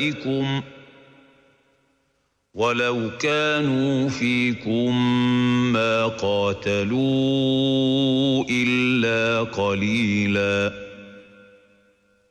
بكم ولو كانوا فيكم ما قاتلوا إلا قليلاً